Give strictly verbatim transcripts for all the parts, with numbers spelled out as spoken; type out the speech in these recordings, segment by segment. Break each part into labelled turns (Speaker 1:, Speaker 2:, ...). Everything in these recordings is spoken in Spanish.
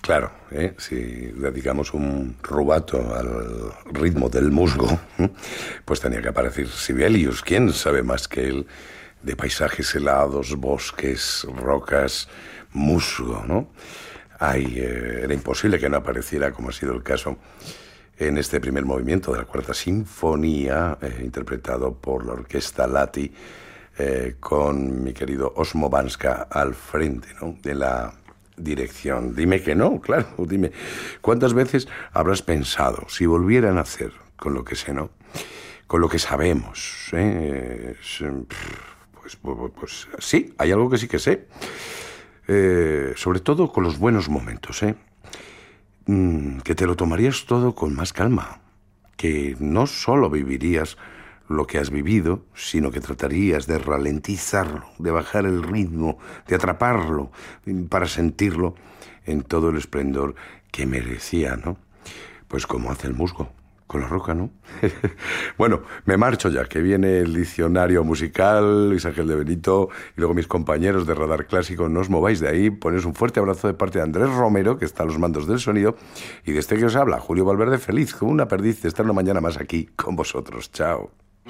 Speaker 1: Claro, ¿eh? Si dedicamos un rubato al ritmo del musgo, pues tenía que aparecer Sibelius. ¿Quién sabe más que él de paisajes helados, bosques, rocas, musgo, ¿no? Ay, eh, era imposible que no apareciera, como ha sido el caso en este primer movimiento de la Cuarta Sinfonía, eh, interpretado por la Orquesta Lati, eh, con mi querido Osmo Banska al frente, ¿no?, de la dirección. Dime que no, claro, dime. ¿Cuántas veces habrás pensado, si volvieran a hacer con lo que sé, ¿no?, con lo que sabemos, ¿eh? Pues, pues, pues sí, hay algo que sí que sé. Eh, sobre todo con los buenos momentos, ¿eh? Mm, que te lo tomarías todo con más calma. Que no solo vivirías lo que has vivido, sino que tratarías de ralentizarlo, de bajar el ritmo, de atraparlo, para sentirlo en todo el esplendor que merecía, ¿no? Pues como hace el musgo con la roca, ¿no? Bueno, me marcho ya, que viene el diccionario musical, Luis Ángel de Benito, y luego mis compañeros de Radar Clásico. No os mováis de ahí. Ponéis un fuerte abrazo de parte de Andrés Romero, que está a los mandos del sonido, y de este que os habla, Julio Valverde, feliz como una perdiz de estar una mañana más aquí con vosotros. Chao.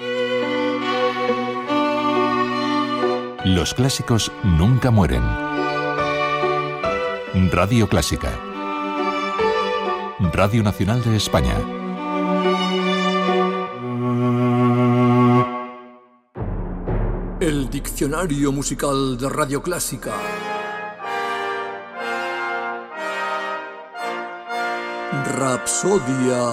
Speaker 2: Los clásicos nunca mueren. Radio Clásica. Radio Nacional de España.
Speaker 3: El diccionario musical de Radio Clásica. Rapsodia